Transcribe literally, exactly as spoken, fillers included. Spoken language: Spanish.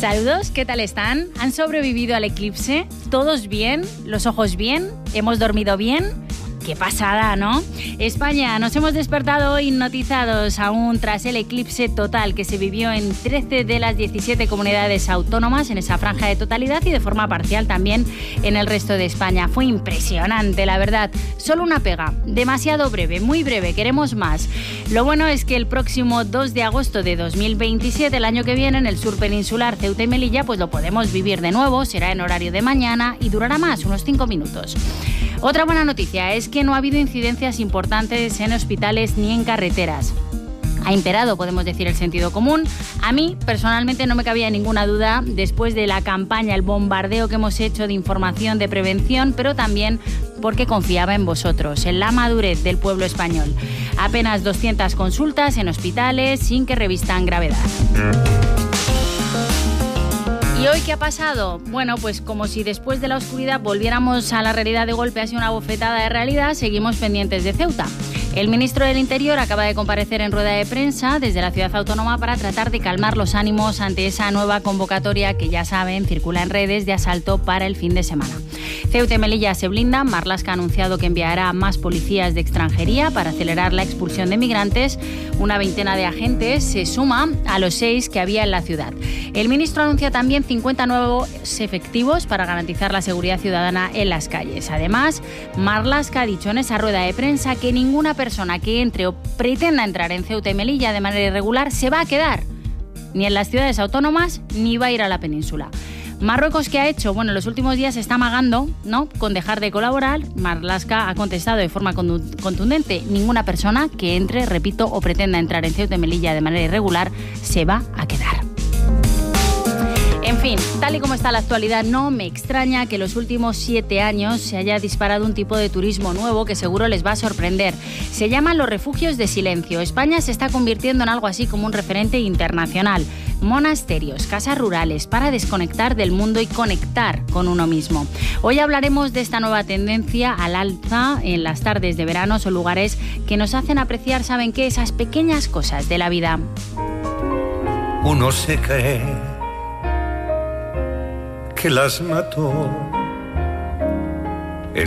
Saludos, ¿qué tal están? ¿Han sobrevivido al eclipse? ¿Todos bien? ¿Los ojos bien? ¿Hemos dormido bien? ¡Qué pasada!, ¿no? España, nos hemos despertado hoy hipnotizados aún tras el eclipse total que se vivió en trece de las diecisiete comunidades autónomas en esa franja de totalidad y de forma parcial también en el resto de España. Fue impresionante, la verdad. Solo una pega, demasiado breve, muy breve, queremos más. Lo bueno es que el próximo dos de agosto de dos mil veintisiete, el año que viene, en el sur peninsular, Ceuta y Melilla, pues lo podemos vivir de nuevo, será en horario de mañana y durará más, unos cinco minutos. Otra buena noticia es que no ha habido incidencias importantes en hospitales ni en carreteras. Ha imperado, podemos decir, el sentido común. A mí, personalmente, no me cabía ninguna duda después de la campaña, el bombardeo que hemos hecho de información, de prevención, pero también porque confiaba en vosotros, en la madurez del pueblo español. Apenas doscientas consultas en hospitales sin que revistan gravedad. ¿Y hoy qué ha pasado? Bueno, pues como si después de la oscuridad volviéramos a la realidad de golpe, así una bofetada de realidad, seguimos pendientes de Ceuta. El ministro del Interior acaba de comparecer en rueda de prensa desde la ciudad autónoma para tratar de calmar los ánimos ante esa nueva convocatoria que, ya saben, circula en redes de asalto para el fin de semana. Ceuta y Melilla se blindan. Marlaska ha anunciado que enviará más policías de extranjería para acelerar la expulsión de migrantes. Una veintena de agentes se suma a los seis que había en la ciudad. El ministro anuncia también cincuenta nuevos efectivos para garantizar la seguridad ciudadana en las calles. Además, Marlaska ha dicho en esa rueda de prensa que ninguna persona persona que entre o pretenda entrar en Ceuta y Melilla de manera irregular se va a quedar ni en las ciudades autónomas ni va a ir a la península. Marruecos, ¿qué ha hecho? Bueno, en los últimos días se está amagando, ¿no?, con dejar de colaborar. Marlaska ha contestado de forma contundente: ninguna persona que entre, repito, o pretenda entrar en Ceuta y Melilla de manera irregular se va a quedar. En fin, tal y como está la actualidad, no me extraña que en los últimos siete años se haya disparado un tipo de turismo nuevo que seguro les va a sorprender. Se llaman los refugios de silencio. España se está convirtiendo en algo así como un referente internacional. Monasterios, casas rurales para desconectar del mundo y conectar con uno mismo. Hoy hablaremos de esta nueva tendencia al alza en las tardes de verano. Son lugares que nos hacen apreciar, ¿saben qué?, esas pequeñas cosas de la vida. Uno se cree que las mató